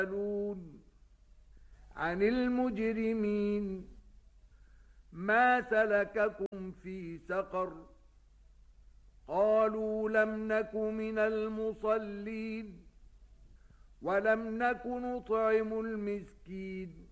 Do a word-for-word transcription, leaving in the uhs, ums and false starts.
يسألون عن المجرمين ما سلككم في سقر قالوا لم نك من المصلين ولم نك نطعم المسكين